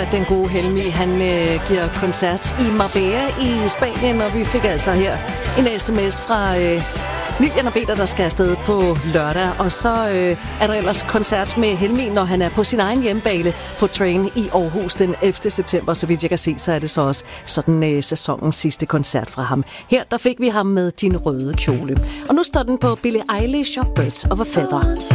at den gode Helmi, han giver koncert i Marbella i Spanien, og vi fik altså her en sms fra Lilian og Peter, der skal afsted på lørdag. Og så er der ellers koncert med Helmi, når han er på sin egen hjemmebane på Train i Aarhus den 11. september. Så vidt jeg kan se, så er det så også sådan sæsonens sidste koncert fra ham. Her der fik vi ham med Din røde kjole. Og nu står den på Billie Eilish og Birds of a Feather.